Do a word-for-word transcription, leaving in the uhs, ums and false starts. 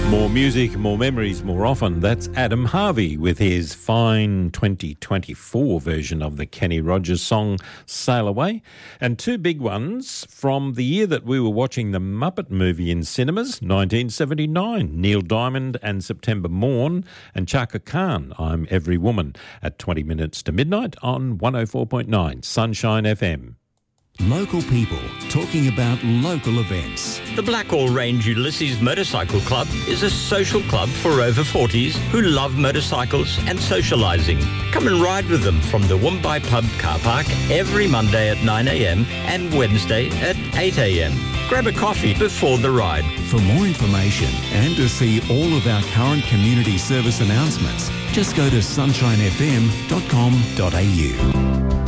More music, more memories, more often. That's Adam Harvey with his fine twenty twenty-four version of the Kenny Rogers song Sail Away. And two big ones from the year that we were watching the Muppet movie in cinemas, nineteen seventy-nine. Neil Diamond and September Morn, and Chaka Khan, I'm Every Woman, at twenty minutes to midnight on one oh four point nine Sunshine F M. Local people talking about local events. The Blackall Range Ulysses Motorcycle Club is a social club for over forties who love motorcycles and socialising. Come and ride with them from the Woombye Pub car park every Monday at nine a m and Wednesday at eight a m. Grab a coffee before the ride. For more information and to see all of our current community service announcements, just go to sunshine f m dot com dot a u.